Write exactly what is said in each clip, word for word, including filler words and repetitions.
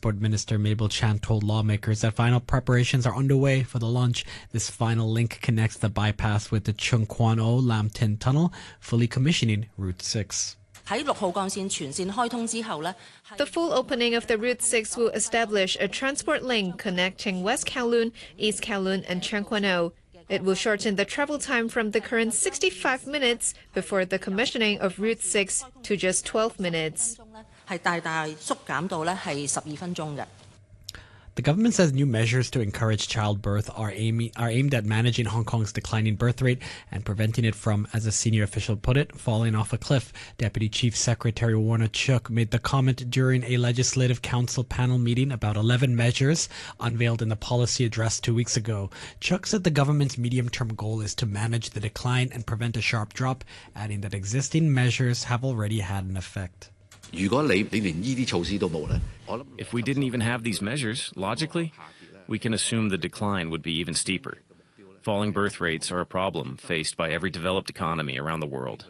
Transport Minister Mabel Chan told lawmakers that final preparations are underway for the launch. This final link connects the bypass with the Chung Kwan O Lam Tin Tunnel, fully commissioning Route six. The full opening of the Route six will establish a transport link connecting West Kowloon, East Kowloon and Chung Kwan O. It will shorten the travel time from the current sixty-five minutes before the commissioning of Route six to just twelve minutes. The government says new measures to encourage childbirth are, aiming, are aimed at managing Hong Kong's declining birth rate and preventing it from, as a senior official put it, falling off a cliff. Deputy Chief Secretary Warner Chuk made the comment during a Legislative Council panel meeting about eleven measures unveiled in the policy address two weeks ago. Chuk said the government's medium-term goal is to manage the decline and prevent a sharp drop, adding that existing measures have already had an effect. If we didn't even have these measures, logically, we can assume the decline would be even steeper. Falling birth rates are a problem faced by every developed economy around the world.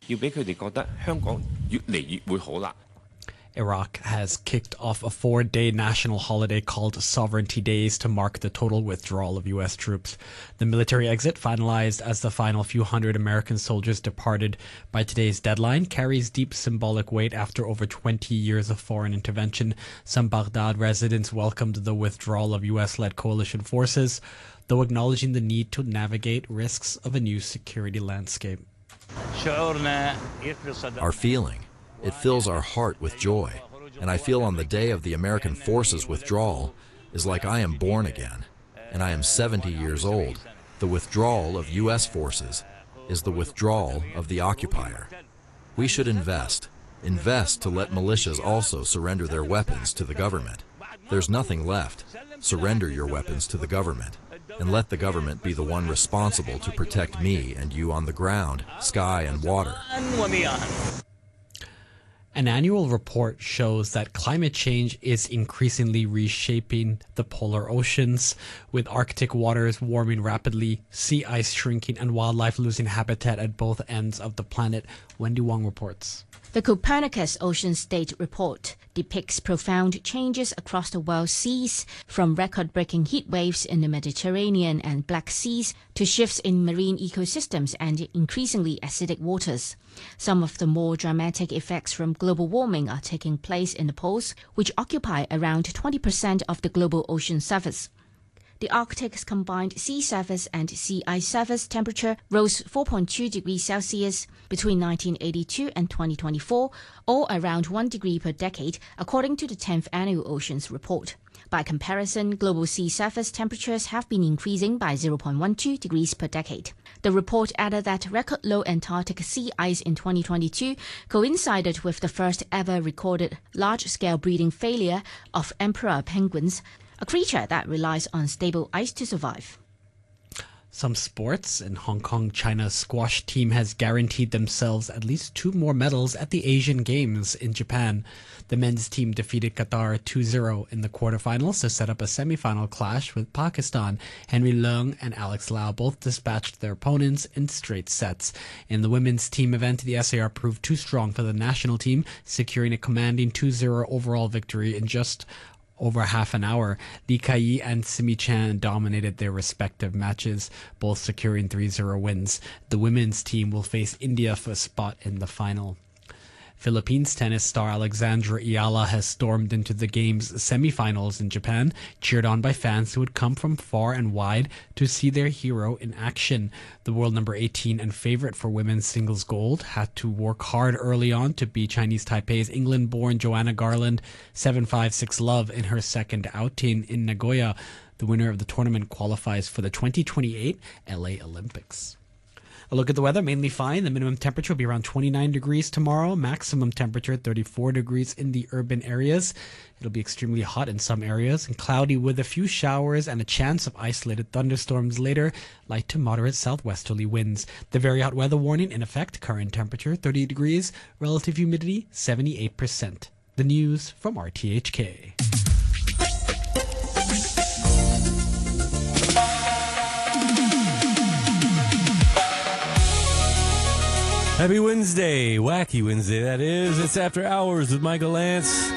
Iraq has kicked off a four-day national holiday called Sovereignty Days to mark the total withdrawal of U S troops. The military exit, finalized as the final few hundred American soldiers departed by today's deadline, carries deep symbolic weight after over twenty years of foreign intervention. Some Baghdad residents welcomed the withdrawal of U S-led coalition forces, though acknowledging the need to navigate risks of a new security landscape. Our feeling. It fills our heart with joy, and I feel on the day of the American forces withdrawal is like I am born again, and I am seventy years old. The withdrawal of U S forces is the withdrawal of the occupier. We should invest, invest to let militias also surrender their weapons to the government. There's nothing left. Surrender your weapons to the government, and let the government be the one responsible to protect me and you on the ground, sky, and water. An annual report shows that climate change is increasingly reshaping the polar oceans, with Arctic waters warming rapidly, sea ice shrinking, and wildlife losing habitat at both ends of the planet. Wendy Wong reports. The Copernicus Ocean State Report depicts profound changes across the world's seas, from record-breaking heat waves in the Mediterranean and Black Seas to shifts in marine ecosystems and increasingly acidic waters. Some of the more dramatic effects from global warming are taking place in the poles, which occupy around twenty percent of the global ocean surface. The Arctic's combined sea surface and sea ice surface temperature rose four point two degrees Celsius between nineteen eighty-two and twenty twenty-four, or around one degree per decade, according to the tenth Annual Oceans Report. By comparison, global sea surface temperatures have been increasing by zero point one two degrees per decade. The report added that record-low Antarctic sea ice in twenty twenty-two coincided with the first ever recorded large-scale breeding failure of emperor penguins, a creature that relies on stable ice to survive. Some sports. In Hong Kong, China's squash team has guaranteed themselves at least two more medals at the Asian Games in Japan. The men's team defeated Qatar two zero in the quarterfinals to set up a semi-final clash with Pakistan. Henry Leung and Alex Lau both dispatched their opponents in straight sets. In the women's team event, the S A R proved too strong for the national team, securing a commanding two zero overall victory in just over half an hour. Li Kai and Simi Chan dominated their respective matches, both securing three zero wins. The women's team will face India for a spot in the final. Philippines tennis star Alexandra Ayala has stormed into the game's semifinals in Japan, cheered on by fans who had come from far and wide to see their hero in action. The world number eighteen and favorite for women's singles gold had to work hard early on to beat Chinese Taipei's England-born Joanna Garland seven five six love in her second outing in Nagoya. The winner of the tournament qualifies for the twenty twenty-eight L A Olympics. A look at the weather, mainly fine. The minimum temperature will be around twenty-nine degrees tomorrow. Maximum temperature thirty-four degrees in the urban areas. It'll be extremely hot in some areas and cloudy with a few showers and a chance of isolated thunderstorms later. Light to moderate southwesterly winds. The very hot weather warning in effect. Current temperature thirty degrees. Relative humidity seventy-eight percent. The news from R T H K. Happy Wednesday, wacky Wednesday that is. It's After Hours with Michael Lance.